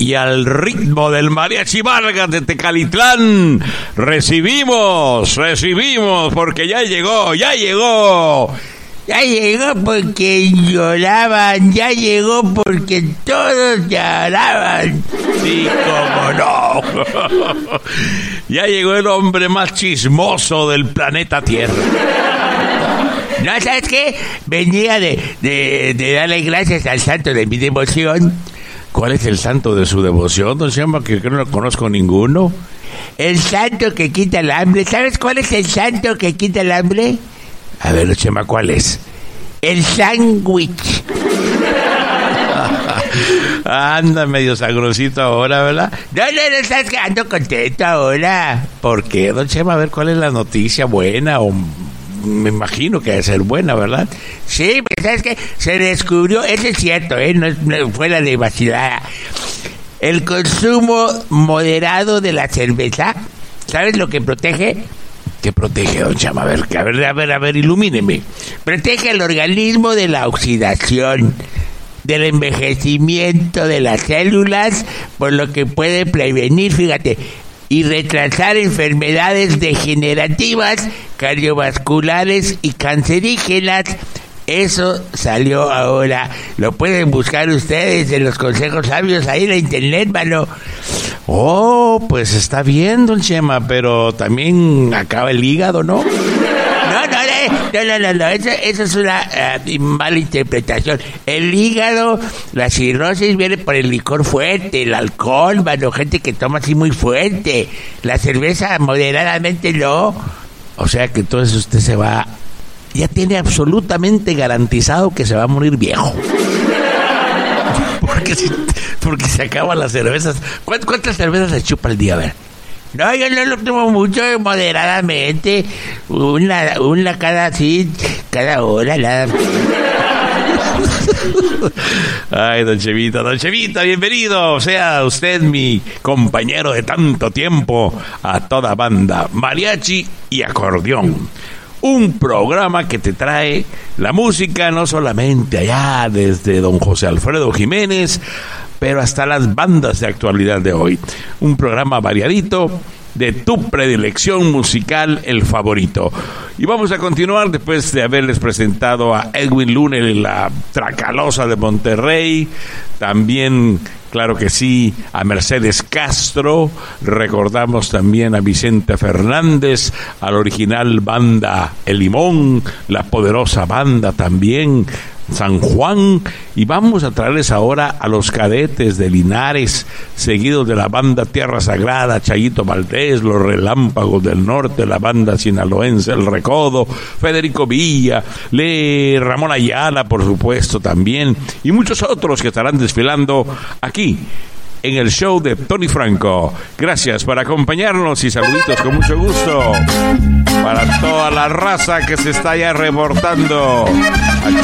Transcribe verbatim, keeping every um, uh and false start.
Y al ritmo del Mariachi Vargas de Tecalitlán, recibimos, recibimos, porque ya llegó, ya llegó. Ya llegó porque lloraban, ya llegó porque todos lloraban. Sí, cómo no. Ya llegó el hombre más chismoso del planeta Tierra. No, ¿sabes qué? Venía de, de, de darle gracias al santo de mi devoción. ¿Cuál es el santo de su devoción, don Chema? Que, que no lo conozco ninguno. El santo que quita el hambre. ¿Sabes cuál es el santo que quita el hambre? A ver, Chema, ¿cuál es? El sándwich. Anda medio sagrosito ahora, ¿verdad? No, no, no, sabes que ando contento ahora. ¿Por qué, don Chema? A ver, ¿cuál es la noticia buena? O me imagino que debe ser buena, ¿verdad? Sí, pues sabes que se descubrió, eso es cierto, ¿eh? No, no fue la de vacilada. El consumo moderado de la cerveza, ¿sabes lo que protege? ¿Qué protege, don Chama? A ver, a ver, a ver, a ver, ilumíneme. Protege el organismo de la oxidación, del envejecimiento de las células, por lo que puede prevenir, fíjate, y retrasar enfermedades degenerativas, cardiovasculares y cancerígenas. Eso salió ahora. Lo pueden buscar ustedes en los consejos sabios ahí en la internet, mano. Oh, pues está bien, don Chema, pero también acaba el hígado, ¿no? No, no, no, no, no, eso, eso es una uh, mala interpretación. El hígado, la cirrosis viene por el licor fuerte, el alcohol, mano, gente que toma así muy fuerte. La cerveza moderadamente no. O sea que entonces usted se va... Ya tiene absolutamente garantizado que se va a morir viejo. Porque, si, porque se acaban las cervezas. ¿Cuántas, ¿Cuántas cervezas se chupa al día? A ver. No, yo no lo tomo mucho, moderadamente. Una, una cada, sí, cada hora, nada. Ay, don Chevita, don Chevita, bienvenido. Sea usted mi compañero de tanto tiempo a toda banda, mariachi y acordeón. Un programa que te trae la música no solamente allá desde don José Alfredo Jiménez, pero hasta las bandas de actualidad de hoy. Un programa variadito de tu predilección musical, el favorito. Y vamos a continuar después de haberles presentado a Edwin Luna, la Tracalosa de Monterrey, también, claro que sí, a Mercedes Castro, recordamos también a Vicente Fernández, a la original banda El Limón, la poderosa banda también, San Juan, y vamos a traerles ahora a los Cadetes de Linares, seguidos de la banda Tierra Sagrada, Chayito Valdés, los Relámpagos del Norte, la banda sinaloense El Recodo, Federico Villa, Le Ramón Ayala, por supuesto, también, y muchos otros que estarán desfilando aquí en el show de Tony Franco. Gracias por acompañarnos y saluditos con mucho gusto para toda la raza que se está ya reportando.